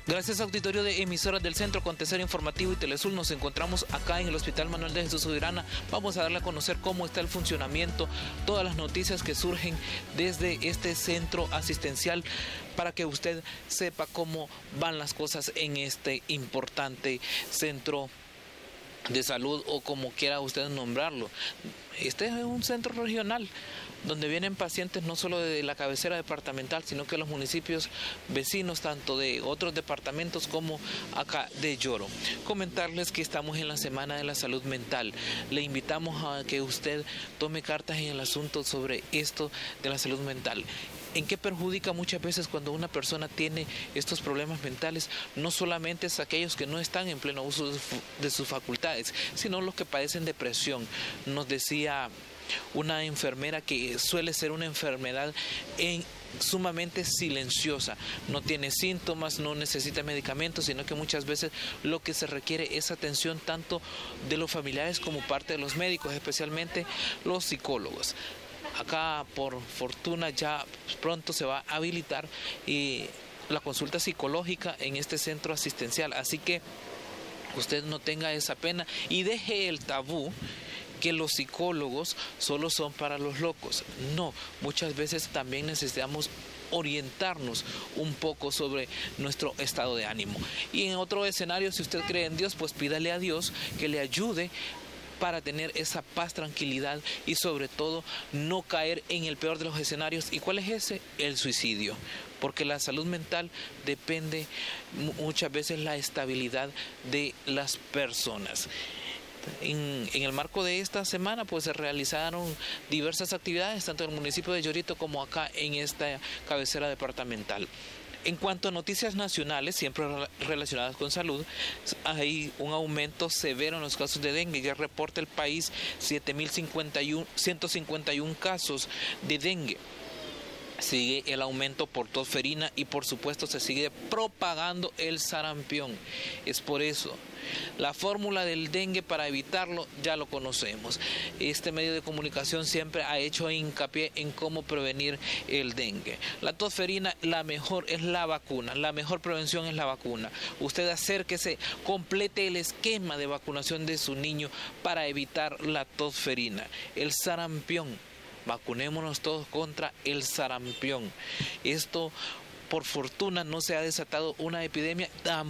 Gracias, auditorio de emisoras del Centro Acontecer Informativo y Telesul. Nos encontramos acá en el Hospital Manuel de Jesús Subirana. Vamos a darle a conocer cómo está el funcionamiento, todas las noticias que surgen desde este centro asistencial, para que usted sepa cómo van las cosas en este importante centro de salud, o como quiera usted nombrarlo. Este es un centro regional donde vienen pacientes no solo de la cabecera departamental, sino que los municipios vecinos, tanto de otros departamentos como acá de Yoro. Comentarles que estamos en la Semana de la Salud Mental. Le invitamos a que usted tome cartas en el asunto sobre esto de la salud mental. ¿En qué perjudica muchas veces cuando una persona tiene estos problemas mentales? No solamente es aquellos que no están en pleno uso de sus facultades, sino los que padecen depresión. Nos decía una enfermera que suele ser una enfermedad sumamente silenciosa, no tiene síntomas, no necesita medicamentos, sino que muchas veces lo que se requiere es atención tanto de los familiares como parte de los médicos, especialmente los psicólogos. Acá, por fortuna, ya pronto se va a habilitar la consulta psicológica en este centro asistencial, así que usted no tenga esa pena y deje el tabú que los psicólogos solo son para los locos. No, muchas veces también necesitamos orientarnos un poco sobre nuestro estado de ánimo. Y en otro escenario, si usted cree en Dios, pues pídale a Dios que le ayude para tener esa paz, tranquilidad y sobre todo no caer en el peor de los escenarios. ¿Y cuál es ese? El suicidio. Porque la salud mental depende muchas veces la estabilidad de las personas. En el marco de esta semana pues se realizaron diversas actividades tanto en el municipio de Yorito como acá en esta cabecera departamental. En cuanto a noticias nacionales, siempre relacionadas con salud, hay un aumento severo en los casos de dengue. Ya reporta el país 7.151 casos de dengue. Sigue el aumento por tosferina y por supuesto se sigue propagando el sarampión. Es por eso, la fórmula del dengue para evitarlo ya lo conocemos. Este medio de comunicación siempre ha hecho hincapié en cómo prevenir el dengue. La tosferina, la mejor es la vacuna, la mejor prevención es la vacuna. Usted acérquese, complete el esquema de vacunación de su niño para evitar la tosferina. El sarampión, vacunémonos todos contra el sarampión. Esto, por fortuna, no se ha desatado una epidemia,